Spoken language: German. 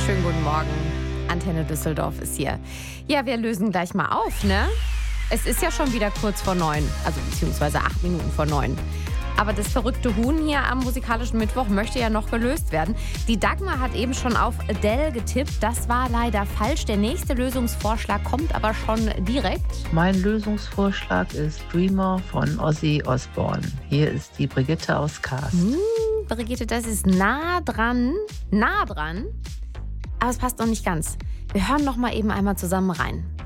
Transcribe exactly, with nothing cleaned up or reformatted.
Schönen guten Morgen. Antenne Düsseldorf ist hier. Ja, wir lösen gleich mal auf, ne? Es ist ja schon wieder kurz vor neun, also beziehungsweise acht Minuten vor neun. Aber das verrückte Huhn hier am musikalischen Mittwoch möchte ja noch gelöst werden. Die Dagmar hat eben schon auf Adele getippt. Das war leider falsch. Der nächste Lösungsvorschlag kommt aber schon direkt. Mein Lösungsvorschlag ist Dreamer von Ozzy Osbourne. Hier ist die Brigitte aus Kast. Hm, Brigitte, das ist nah dran. Nah dran. Aber es passt noch nicht ganz. Wir hören noch mal eben einmal zusammen rein.